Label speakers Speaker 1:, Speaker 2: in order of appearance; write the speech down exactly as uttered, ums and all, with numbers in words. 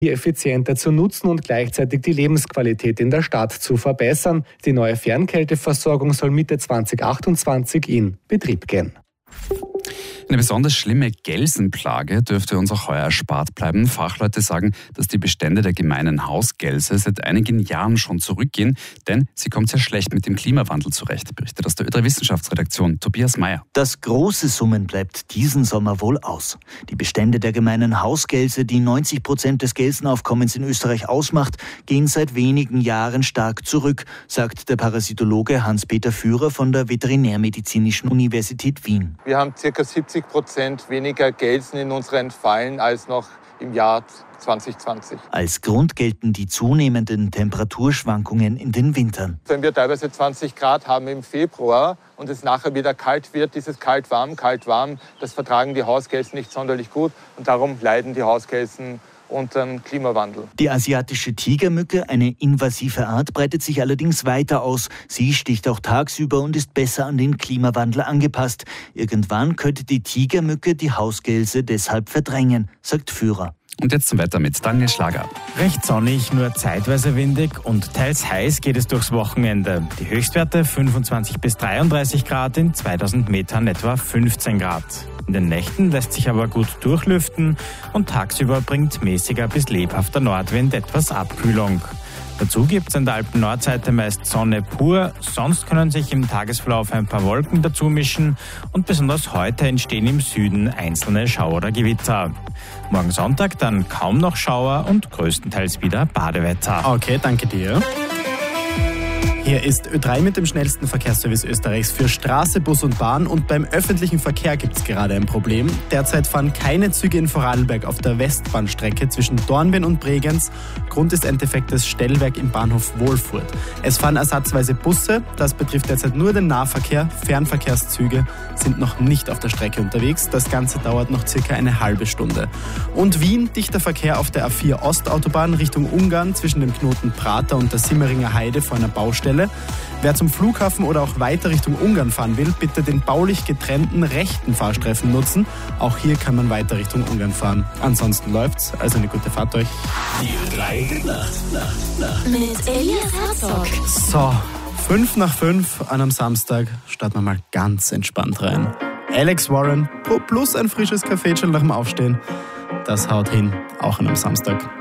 Speaker 1: effizienter zu nutzen und gleichzeitig die Lebensqualität in der Stadt zu verbessern. Die neue Fernkälteversorgung soll Mitte zwanzig achtundzwanzig in Betrieb gehen.
Speaker 2: Eine besonders schlimme Gelsenplage dürfte uns auch heuer erspart bleiben. Fachleute sagen, dass die Bestände der gemeinen Hausgelse seit einigen Jahren schon zurückgehen, denn sie kommt sehr schlecht mit dem Klimawandel zurecht, berichtet aus der Ö drei Wissenschaftsredaktion Tobias Mayer.
Speaker 3: Das große Summen bleibt diesen Sommer wohl aus. Die Bestände der gemeinen Hausgelse, die neunzig Prozent des Gelsenaufkommens in Österreich ausmacht, gehen seit wenigen Jahren stark zurück, sagt der Parasitologe Hans-Peter Führer von der Veterinärmedizinischen Universität Wien.
Speaker 4: Wir haben ca. siebzig Prozent weniger Gelsen in unseren Fallen als noch im Jahr zwanzig zwanzig.
Speaker 3: Als Grund gelten die zunehmenden Temperaturschwankungen in den Wintern.
Speaker 4: Wenn wir teilweise zwanzig Grad haben im Februar und es nachher wieder kalt wird, dieses kalt-warm, kalt-warm, das vertragen die Hausgelsen nicht sonderlich gut und darum leiden die Hausgelsen unter dem Klimawandel.
Speaker 3: Die asiatische Tigermücke, eine invasive Art, breitet sich allerdings weiter aus. Sie sticht auch tagsüber und ist besser an den Klimawandel angepasst. Irgendwann könnte die Tigermücke die Hausgelse deshalb verdrängen, sagt Führer.
Speaker 2: Und jetzt zum Wetter mit Daniel Schlager.
Speaker 5: Recht sonnig, nur zeitweise windig und teils heiß geht es durchs Wochenende. Die Höchstwerte fünfundzwanzig bis dreiunddreißig Grad, in zweitausend Metern etwa fünfzehn Grad. In den Nächten lässt sich aber gut durchlüften und tagsüber bringt mäßiger bis lebhafter Nordwind etwas Abkühlung. Dazu gibt es an der Alpen-Nordseite meist Sonne pur, sonst können sich im Tagesverlauf ein paar Wolken dazu mischen und besonders heute entstehen im Süden einzelne Schauer oder Gewitter. Morgen Sonntag dann kaum noch Schauer und größtenteils wieder Badewetter.
Speaker 6: Okay, danke dir. Hier ist Ö drei mit dem schnellsten Verkehrsservice Österreichs für Straße, Bus und Bahn. Und beim öffentlichen Verkehr gibt es gerade ein Problem. Derzeit fahren keine Züge in Vorarlberg auf der Westbahnstrecke zwischen Dornbirn und Bregenz. Grund ist ein defektes Stellwerk im Bahnhof Wohlfurt. Es fahren ersatzweise Busse. Das betrifft derzeit nur den Nahverkehr. Fernverkehrszüge sind noch nicht auf der Strecke unterwegs. Das Ganze dauert noch circa eine halbe Stunde. Und Wien, dichter Verkehr auf der A vier Ostautobahn Richtung Ungarn zwischen dem Knoten Prater und der Simmeringer Heide vor einer Baustelle. Wer zum Flughafen oder auch weiter Richtung Ungarn fahren will, bitte den baulich getrennten rechten Fahrstreifen nutzen. Auch hier kann man weiter Richtung Ungarn fahren. Ansonsten läuft's, also eine gute Fahrt euch.
Speaker 7: Die Ö drei Nacht, Nacht, Nacht.
Speaker 8: Mit Elias Herzog.
Speaker 6: So, fünf nach fünf an einem Samstag starten wir mal ganz entspannt rein. Alex Warren plus ein frisches Kaffeechen nach dem Aufstehen. Das haut hin, auch an einem Samstag.